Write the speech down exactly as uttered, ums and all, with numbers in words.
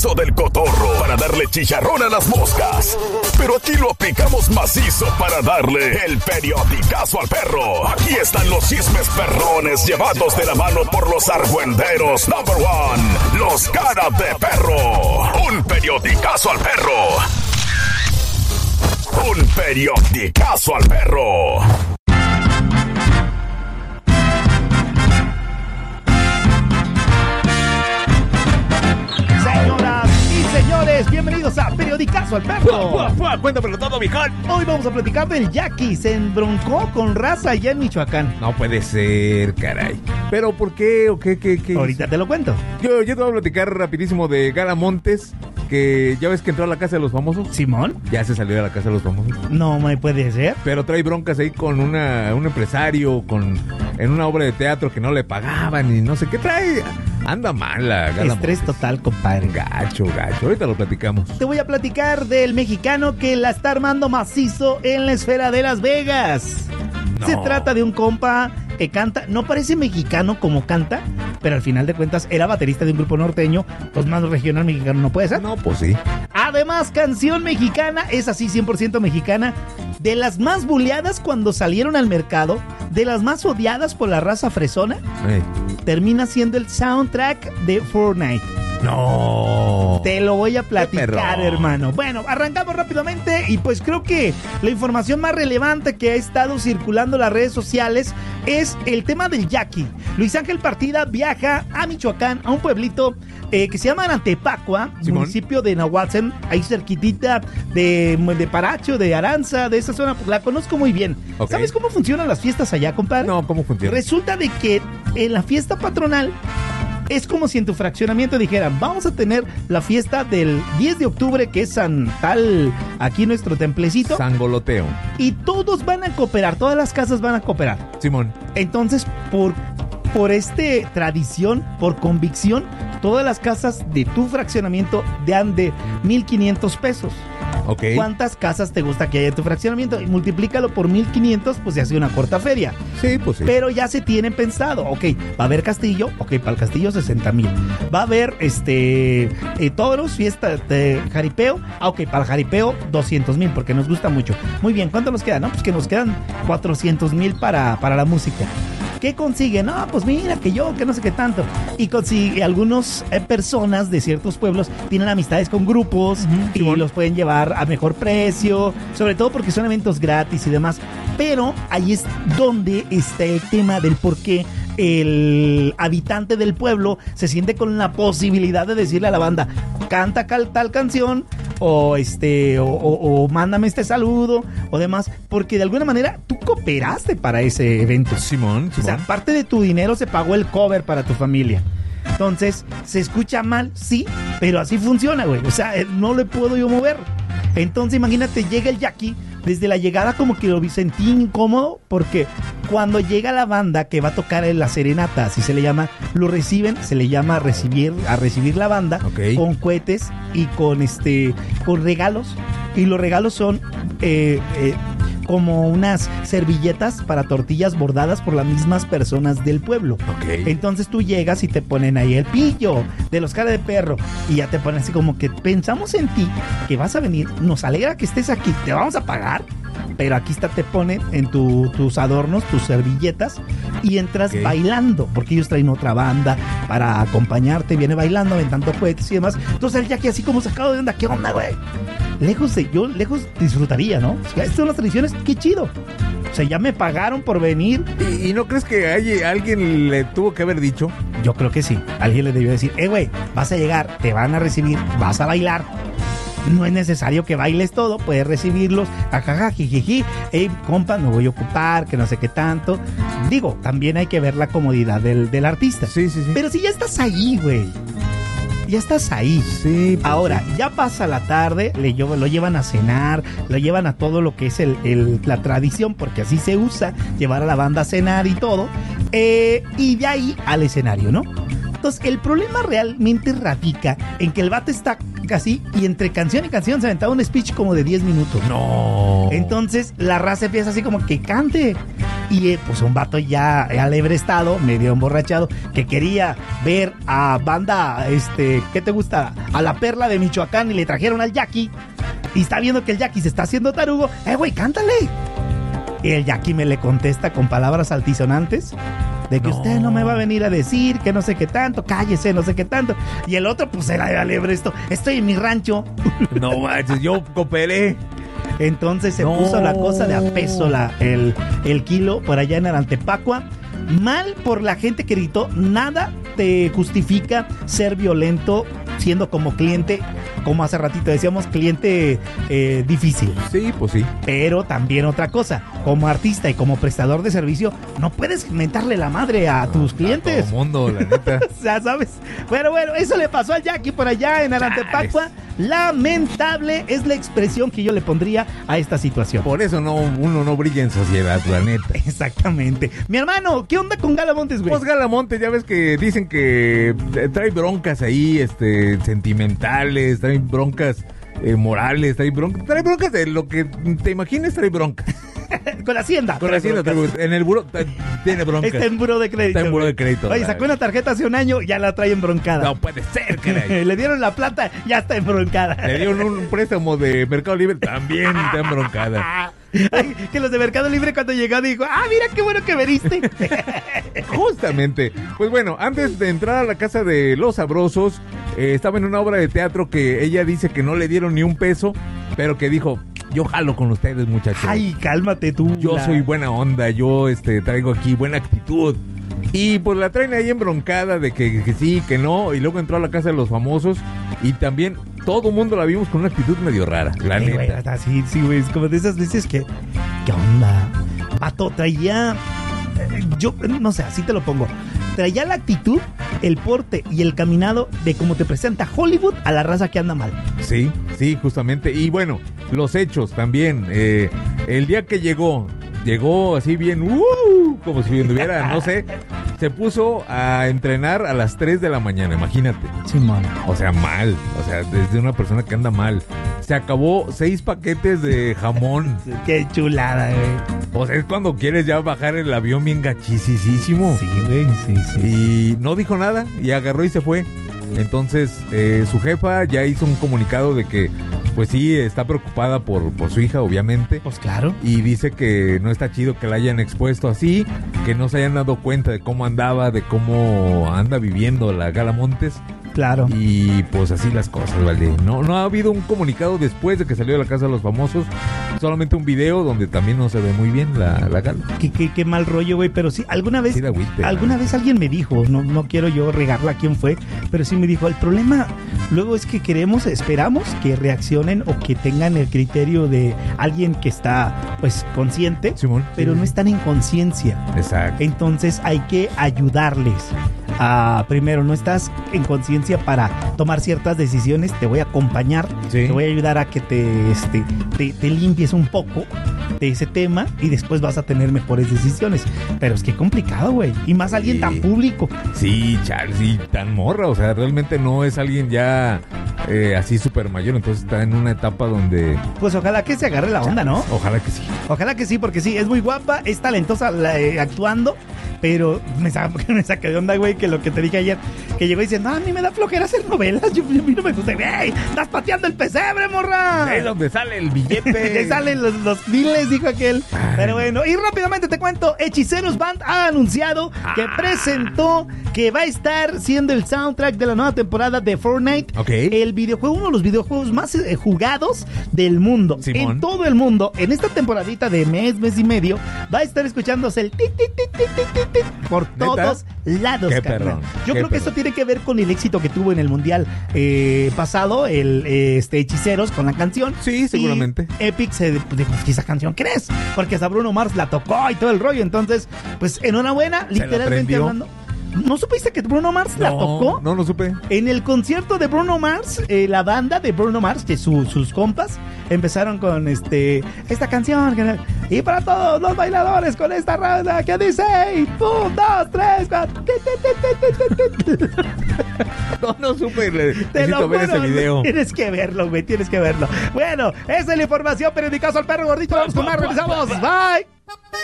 macizo del cotorro para darle chicharrón a las moscas. Pero aquí lo aplicamos macizo para darle el periodicazo al perro. Aquí están los chismes perrones llevados de la mano por los argüenderos number one, los cara de perro. Un periodicazo al perro. Un periodicazo al perro. Señoras y señores, bienvenidos a Periodicazo al Perro. Fua, fua, cuéntamelo todo, mijón. Hoy vamos a platicar del Jackie. Se embroncó con raza allá en Michoacán. No puede ser, caray. ¿Pero por qué o qué? qué, qué? Ahorita te lo cuento. Yo, yo te voy a platicar rapidísimo de Gala Montes, que ya ves que entró a la Casa de los Famosos. ¿Simón? Ya se salió de la Casa de los Famosos. No me puede ser. Pero trae broncas ahí con una, un empresario, con en una obra de teatro que no le pagaban y no sé qué trae. Anda mal la Gala Estrés Montes. total, compadre. Gacho, gacho. Ahorita lo platicamos. Te voy a platicar del mexicano que la está armando macizo en la esfera de Las Vegas. No. Se trata de un compa que canta, no parece mexicano como canta, pero al final de cuentas era baterista de un grupo norteño, pues más regional mexicano no puede ser. No, pues sí. Además, canción mexicana, es así cien por ciento mexicana, de las más buleadas cuando salieron al mercado, de las más odiadas por la raza fresona, Hey. termina siendo el soundtrack de Fortnite. No. Te lo voy a Qué platicar, perrón. hermano. Bueno, arrancamos rápidamente y pues creo que la información más relevante que ha estado circulando en las redes sociales es el tema del Jackie. Luis Ángel Partida viaja a Michoacán, a un pueblito eh, que se llama Antepacua, Simón. municipio de Nahuatzin, ahí cerquitita de, de Paracho, de Aranza, de esa zona. La conozco muy bien. Ok. ¿Sabes cómo funcionan las fiestas allá, compadre? No, ¿cómo funciona? Resulta de que en la fiesta patronal es como si en tu fraccionamiento dijeran, vamos a tener la fiesta del diez de octubre, que es San Tal, aquí nuestro templecito, Sangoloteo. y todos van a cooperar, todas las casas van a cooperar. Simón. Entonces, por, por este tradición, por convicción, todas las casas de tu fraccionamiento dan de mil quinientos pesos. Ok. ¿Cuántas casas te gusta que haya en tu fraccionamiento? Y multiplícalo por mil quinientos, pues se hace una corta feria. Sí, pues sí. Pero ya se tienen pensado, ok, va a haber castillo, ok, para el castillo sesenta mil. Va a haber este eh, toros, fiesta de jaripeo, ah, ok, para el jaripeo doscientos mil, porque nos gusta mucho. Muy bien, ¿cuánto nos queda? No, pues que nos quedan cuatrocientos mil para, para la música. ¿Qué consigue? No, pues mira, que yo, que no sé qué tanto. Y consigue, algunas eh, personas de ciertos pueblos tienen amistades con grupos Ujú, y Simón. los pueden llevar a mejor precio, sobre todo porque son eventos gratis y demás. Pero ahí es donde está el tema del por qué el habitante del pueblo se siente con la posibilidad de decirle a la banda, canta cal, tal canción, o este, o, o, o mándame este saludo, o demás, porque de alguna manera tú cooperaste para ese evento. Simón, O sea, Simón. parte de tu dinero se pagó el cover para tu familia. Entonces, ¿se escucha mal? Sí, pero así funciona, güey. O sea, eh, no le puedo yo mover. Entonces, imagínate, llega el Jackie, desde la llegada como que lo sentí incómodo, porque cuando llega la banda que va a tocar en la serenata, así se le llama, lo reciben, se le llama recibir, a recibir la banda, Ok. con cohetes y con este, con regalos. Y los regalos son eh, eh, como unas servilletas para tortillas bordadas por las mismas personas del pueblo. Ok. Entonces tú llegas y te ponen ahí el pillo de los cara de perro y ya te ponen así como que pensamos en ti, que vas a venir, nos alegra que estés aquí, te vamos a pagar, pero aquí está, te ponen en tu, tus adornos, tus servilletas y entras Ok. bailando, porque ellos traen otra banda para acompañarte, viene bailando, aventando cohetes y demás. Entonces el Jackie así como sacado de onda, ¿qué onda, güey? Lejos de, yo lejos disfrutaría, ¿no? Estas son las tradiciones, qué chido. O sea, ya me pagaron por venir. ¿Y, y no crees que hay, alguien le tuvo que haber dicho? Yo creo que sí. Alguien le debió decir, eh, güey, vas a llegar, te van a recibir, vas a bailar. No es necesario que bailes todo, puedes recibirlos, jajaja, jijiji, hey, compa, me voy a ocupar, que no sé qué tanto. Digo, también hay que ver la comodidad del, del artista. Sí, sí, sí. Pero si ya estás ahí, güey. Ya estás ahí. Sí, pues Ahora, sí. ya pasa la tarde, le llevo- lo llevan a cenar, lo llevan a todo lo que es el, el- la tradición, porque así se usa, llevar a la banda a cenar y todo, eh, y de ahí al escenario, ¿no? Entonces, el problema realmente radica en que el vato está casi, y entre canción y canción se aventaba un speech como de diez minutos. No. Entonces, la raza empieza así como que cante, Y eh, pues un vato ya alebrestado, medio emborrachado, que quería ver a banda, este, ¿qué te gusta? A la Perla de Michoacán, y le trajeron al Jackie. Y está viendo que el Jackie se está haciendo tarugo. ¡Eh, güey, cántale! Y el Jackie me le contesta con palabras altisonantes de que no. Usted no me va a venir a decir que no sé qué tanto, cállese, no sé qué tanto. Y el otro, pues era de alebresto. Estoy en mi rancho. No manches, yo cooperé. Entonces se no. puso la cosa de a peso la, el, el kilo por allá en Arantepacua. Mal por la gente que gritó. Nada te justifica ser violento siendo como cliente, como hace ratito decíamos, cliente eh, difícil. Sí, pues sí. Pero también otra cosa, como artista y como prestador de servicio, no puedes mentarle la madre a tus no, clientes. A todo mundo, la neta. O sea, ¿sabes? Bueno, bueno, eso le pasó al Jackie por allá en Arantepacua. Lamentable es la expresión que yo le pondría a esta situación. Por eso no, uno no brilla en sociedad, la neta. Exactamente. Mi hermano, ¿qué onda con Gala Montes, güey? Pues Gala Montes, ya ves que dicen que trae broncas ahí, este, sentimentales, trae broncas eh, morales, trae broncas, trae broncas de lo que te imagines, trae broncas. Con la Hacienda. Con la Hacienda, en el buro, tiene broncas. Está en buro de crédito. Está en buro de crédito. Oye, sacó una tarjeta hace un año, ya la trae embroncada. No puede ser, caray. Le dieron la plata, ya está embroncada. Le dieron un préstamo de Mercado Libre, también está embroncada. Ay, que los de Mercado Libre cuando llegó dijo, ah, mira qué bueno que veniste. Justamente. Pues bueno, antes de entrar a la casa de Los Sabrosos, eh, estaba en una obra de teatro que ella dice que no le dieron ni un peso, pero que dijo, yo jalo con ustedes, muchachos. Ay, cálmate tú. Yo la... soy buena onda, yo este traigo aquí buena actitud. Y pues la traen ahí embroncada de que, que sí, que no. Y luego entró a la casa de Los Famosos y también todo el mundo la vimos con una actitud medio rara, la sí, neta. Güey, sí, sí, güey, es como de esas veces que, ¿qué onda? Pato, traía, yo no sé, así te lo pongo, traía la actitud, el porte y el caminado de cómo te presenta Hollywood a la raza que anda mal. Sí, sí, justamente. Y bueno, los hechos también. Eh, el día que llegó, llegó así bien, uh, como si anduviera, no sé, se puso a entrenar a las tres de la mañana, imagínate. Sí, man. O sea, mal, o sea, desde una persona que anda mal. Se acabó seis paquetes de jamón. Qué chulada, güey. O sea, es cuando quieres ya bajar el avión bien gachisísimo. Sí, güey, sí, sí. Y no dijo nada y agarró y se fue. Entonces, eh, su jefa ya hizo un comunicado de que, pues sí, está preocupada por, por su hija, obviamente. Pues claro. Y dice que no está chido que la hayan expuesto así, que no se hayan dado cuenta de cómo andaba, de cómo anda viviendo la Gala Montes. Claro. Y pues así las cosas, ¿vale? No, no ha habido un comunicado después de que salió de la casa de Los Famosos. Solamente un video donde también no se ve muy bien la, la gala. Qué, qué, qué mal rollo, güey. Pero sí, alguna vez, sí, la agüite, alguna ¿no? vez alguien me dijo, no, no quiero yo regarla a quién fue, pero sí me dijo, el problema luego es que queremos, esperamos que reaccionen o que tengan el criterio de alguien que está, pues, consciente, Simón, pero sí. no están en conciencia. Exacto. Entonces hay que ayudarles. A, primero, no estás en conciencia para tomar ciertas decisiones, te voy a acompañar, sí. te voy a ayudar a que te, este, te, te limpies un poco de ese tema y después vas a tener mejores decisiones. Pero es que complicado, güey. Y más alguien sí. tan público. Sí, Charles, y tan morra. O sea, realmente no es alguien ya eh, así súper mayor. Entonces está en una etapa donde... Pues ojalá que se agarre la onda, ¿no? Ojalá que sí. Ojalá que sí, porque sí, es muy guapa, es talentosa eh, actuando. Pero me saca, me saca de onda, güey, que lo que te dije ayer, que llegó diciendo, no, a mí me da flojera hacer novelas, yo, a mí no me gusta, ¡ey! ¡Estás pateando el pesebre, morra! Es donde sale el billete. De salen los, los miles, dijo aquel. Ay. Pero bueno, y rápidamente te cuento, Hechiceros Band ha anunciado ah. que presentó que va a estar siendo el soundtrack de la nueva temporada de Fortnite. Okay. El videojuego, uno de los videojuegos más eh, jugados del mundo. Simón. En todo el mundo, en esta temporadita de mes, mes y medio, va a estar escuchándose el tic, tic, tic, tic, tic, tic, tic por todos ¿neta? Lados. Qué perrón. Yo Qué creo que perrón. esto tiene que ver con el éxito que tuvo en el mundial eh, pasado, el eh, este Hechiceros con la canción. Sí, seguramente. Y Epic se dijo, ¿qué esa canción crees? Porque hasta Bruno Mars la tocó y todo el rollo. Entonces, pues enhorabuena, literalmente hablando. ¿No supiste que Bruno Mars no, la tocó? No, no supe. En el concierto de Bruno Mars, eh, la banda de Bruno Mars, que su, sus compas, empezaron con este esta canción. Que, y para todos los bailadores con esta raza que dice, un, dos, tres, cuatro. No, no supe. Le, Te lo ver juro, ese video. Tienes que verlo, güey, tienes que verlo. Bueno, esa es la información. Periodicazo al perro gordito. Vamos con más, regresamos. Bye.